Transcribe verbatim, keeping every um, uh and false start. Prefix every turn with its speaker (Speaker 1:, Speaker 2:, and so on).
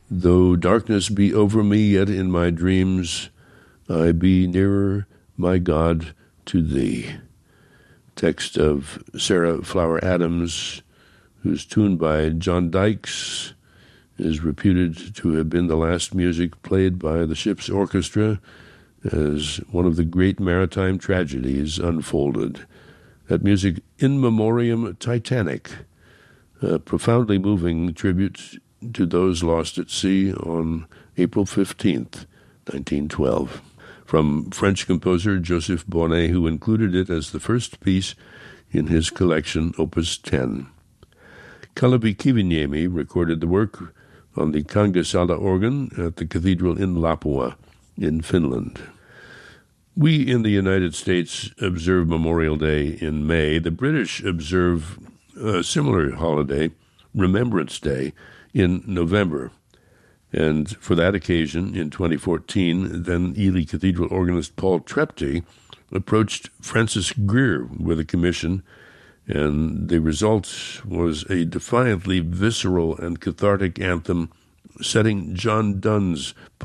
Speaker 1: Though darkness be over me, yet in my dreams I be nearer, my God, to thee. Text of Sarah Flower Adams, whose tune by John Dykes is reputed to have been the last music played by the ship's orchestra as one of the great maritime tragedies unfolded. That music, In Memoriam Titanic, a profoundly moving tribute to those lost at sea on April fifteenth, nineteen twelve, from French composer Joseph Bonnet, who included it as the first piece in his collection, Opus ten. Kalevi Kiviniemi recorded the work on the Kangasala organ at the cathedral in Lapua, in Finland. We in the United States observe Memorial Day in May. The British observe a similar holiday, Remembrance Day, in November. And for that occasion, in twenty fourteen, then Ely Cathedral organist Paul Trepty approached Francis Greer with a commission, and the result was a defiantly visceral and cathartic anthem setting John Donne's